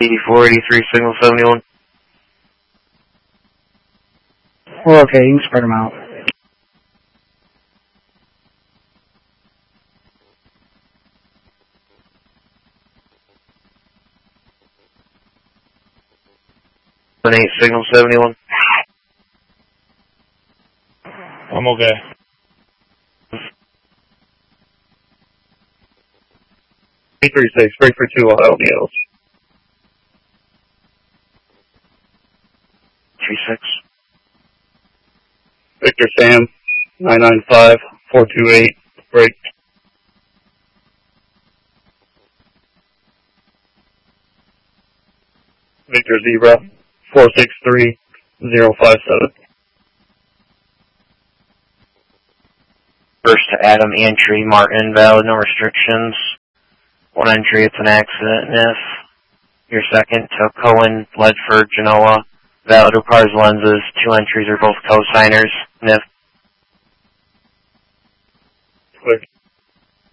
8483, signal 71. We're okay, you can spread them out. Signal 71. I'm okay. Three break for 2 Ohio Needles. 36. Victor Sam, 995-428, break. Victor Zebra, 463-057. First to Adam entry, Martin, valid, no restrictions. 1 entry, it's an accident, NIF. Your second to Cohen, Ledford, Genoa, valid, requires lenses. 2 entries are both co-signers, NIF. Clear.